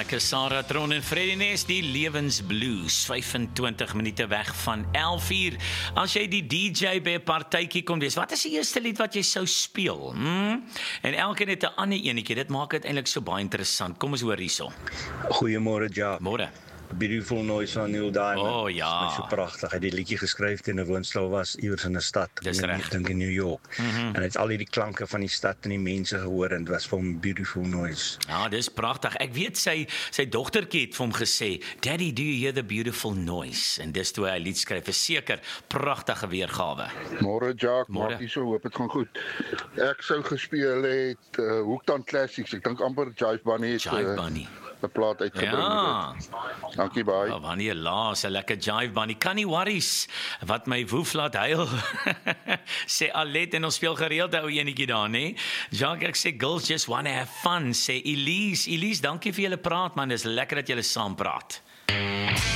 lekker Sarah Tron en Freddie Nest, die Lewensblues, 25 minute weg van 11 uur. As jy die DJ by 'n partytjie kom wees, wat is die eerste lied wat jy sou speel? En elkeen het 'n ander enetjie, dit maak dit eintlik so baie interessant. Kom ons hoor hierso. Goeiemôre, ja. Môre. Beautiful Noise van Neil Diamond. Oh ja. Dit is so pragtig. Hy het die liedjie geskryf toe 'n woonstel was iewers in 'n stad. Dis reg. Ek dink in New York. En hy het al hierdie klanke van die stad en die mense gehoor en dit was vir hom beautiful noise. Ja, dis pragtig. Ek weet sy dogtertjie het vir hom gesê, "Daddy, do you hear the beautiful noise?" En dis toe hy lied skryf. Verseker, pragtige weergawe. Môre Jacques, Môre. maak nie so, hoop dit gaan goed. Ek sou gespeel het Hoekton Classics. Ek dink amper Jive Bunny het Jive Bunny. 'n plaat uitgebring. Ja. Dankie baie. Oh, wanneer laas 'n lekker Jive Bunny. Kan nie worries wat my woef laat huil. Sê Alet en ons speel gereeld ou enetjie daar, nê? Jacques, ek sê girls just wanna have fun. Sê Elise, dankie vir julle praat man. Dis lekker dat julle saam praat.